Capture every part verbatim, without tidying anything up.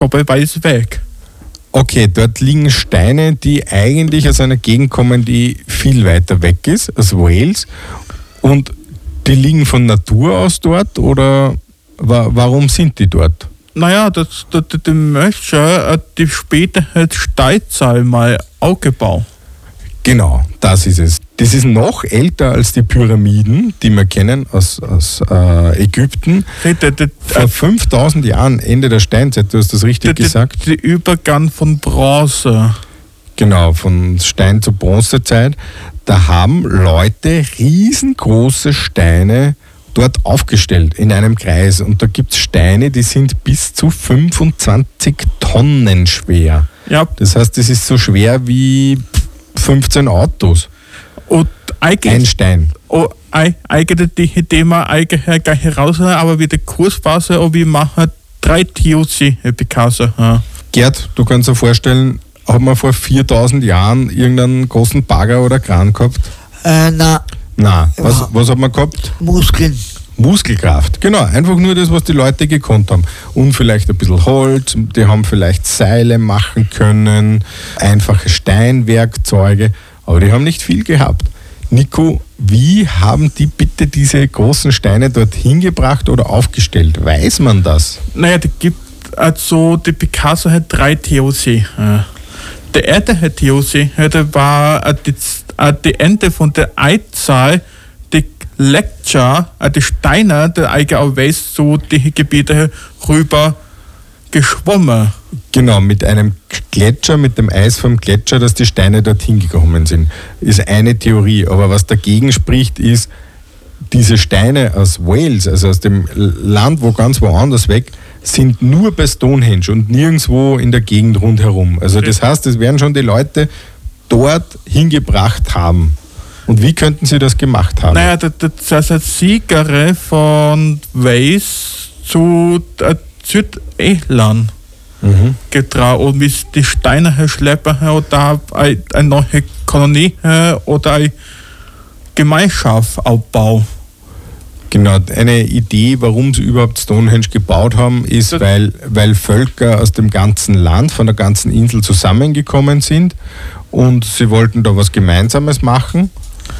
aber weiß weg. Okay, dort liegen Steine, die eigentlich aus einer Gegend kommen, die viel weiter weg ist, als Wales. Und die liegen von Natur aus dort oder wa- warum sind die dort? Naja, das, das, das, die Menschen, die später halt Steinzeit mal aufgebaut. Genau, das ist es. Das ist noch älter als die Pyramiden, die wir kennen aus, aus äh, Ägypten. Die, die, die, Vor fünftausend Jahren, Ende der Steinzeit, du hast das richtig die, gesagt. Die Übergang von Bronze. Genau, von Stein zur Bronzezeit. Da haben Leute riesengroße Steine dort aufgestellt in einem Kreis. Und da gibt es Steine, die sind bis zu fünfundzwanzig Tonnen schwer. Ja. Das heißt, das ist so schwer wie fünfzehn Autos. Und eigentlich, Ein Stein. oh, ei- eigentlich die Idee mal eigentlich gleich heraus, aber wie der Kursphase, und wir machen drei T O C Picasso. Ja. Gerd, du kannst dir vorstellen, haben wir vor viertausend Jahren irgendeinen großen Bagger oder Kran gehabt? Äh, na, Nein. Was, Ja. was hat man gehabt? Muskeln. Muskelkraft, genau, einfach nur das, was die Leute gekonnt haben. Und vielleicht ein bisschen Holz, die haben vielleicht Seile machen können, einfache Steinwerkzeuge, aber die haben nicht viel gehabt. Nico, wie haben die bitte diese großen Steine dort hingebracht oder aufgestellt? Weiß man das? Naja, da gibt also die Picasso hat drei T O C. Ja. Der erste T O C der war äh, die, äh, die Ende von der Eizeit, die Gletscher, äh, die Steine, der eigentlich auch weiß, so die Gebiete rüber geschwommen. Genau, mit einem Gletscher, mit dem Eis vom Gletscher, dass die Steine dorthin gekommen sind, ist eine Theorie. Aber was dagegen spricht, ist, diese Steine aus Wales, also aus dem Land, wo ganz woanders weg, sind nur bei Stonehenge und nirgendwo in der Gegend rundherum. Also das heißt, es werden schon die Leute dort hingebracht haben. Und wie könnten sie das gemacht haben? Naja, das, das ist ein Sieger von Wales zu äh, Südirland Mhm. getragen und mit die Steine schleppen oder eine, eine neue Kolonie oder eine Gemeinschaft aufbauen. Genau, eine Idee, warum sie überhaupt Stonehenge gebaut haben, ist, weil, weil Völker aus dem ganzen Land, von der ganzen Insel zusammengekommen sind und sie wollten da was Gemeinsames machen.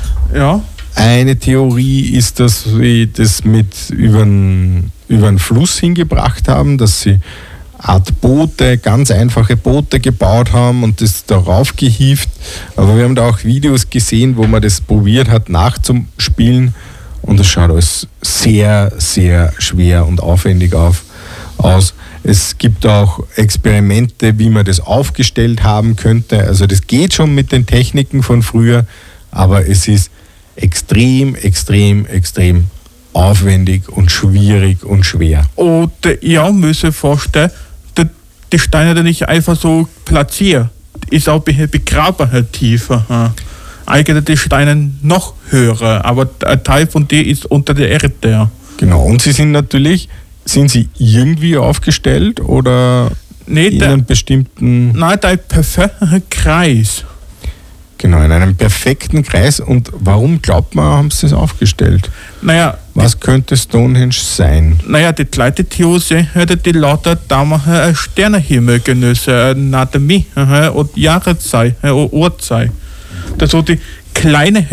Ja. Eine Theorie ist, dass sie das mit über einen Fluss hingebracht haben, dass sie Art Boote, ganz einfache Boote gebaut haben und das darauf gehievt. Aber wir haben da auch Videos gesehen, wo man das probiert hat nachzuspielen und es schaut alles sehr, sehr schwer und aufwendig auf, aus. Es gibt auch Experimente, wie man das aufgestellt haben könnte. Also das geht schon mit den Techniken von früher, aber es ist extrem, extrem, extrem aufwendig und schwierig und schwer. Und ja, müssen vorstellen, die, die Steine die nicht einfach so platzieren. Ist auch begraben halt tiefer. Ja. Eigentlich die Steine noch höher, aber ein Teil von denen ist unter der Erde. Ja. Genau, und sie sind natürlich, sind sie irgendwie aufgestellt oder Nee, in der, einem bestimmten... nein, der perfekte Kreis. Genau, in einem perfekten Kreis. Und warum glaubt man, haben sie es aufgestellt? Naja, Was könnte Stonehenge sein? naja, die zweite Theorie hätte die lauter damals einen Sternenhimmel genossen, Anatomie und Jahreszeit und Uhrzeit. Das so die kleinen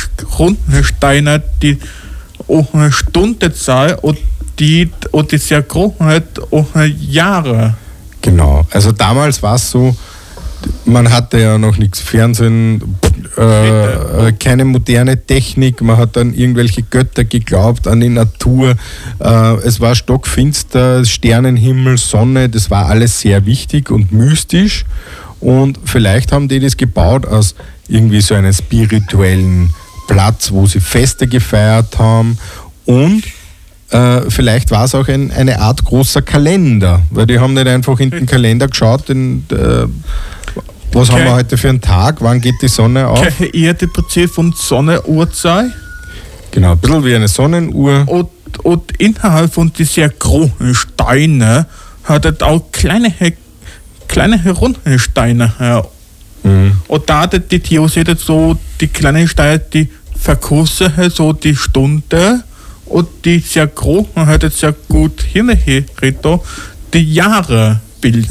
runden Steine, die auch eine Stundenzahl und die und die sehr großen auch Jahre. Genau, also damals war es so, man hatte ja noch nichts Fernsehen, äh, äh, keine moderne Technik, man hat an irgendwelche Götter geglaubt, an die Natur. Äh, es war stockfinster, Sternenhimmel, Sonne, das war alles sehr wichtig und mystisch. Und vielleicht haben die das gebaut aus irgendwie so einem spirituellen Platz, wo sie Feste gefeiert haben. Und äh, vielleicht war es auch ein, eine Art großer Kalender, weil die haben nicht einfach in den Kalender geschaut, in, äh, was Okay. haben wir heute für einen Tag, wann geht die Sonne auf? Keine Erdeprinzip von Sonne, Uhrzeit Genau, ein bisschen wie eine Sonnenuhr. und, und innerhalb von dieser großen Steine hat es auch kleine, kleine runde Steine. Ja. Mhm. Und da hat die Theorie so, die kleinen Steine, die verkürzen so die Stunde und die sehr großen hat es sehr gut hingerichtet, die Jahre. abbilden.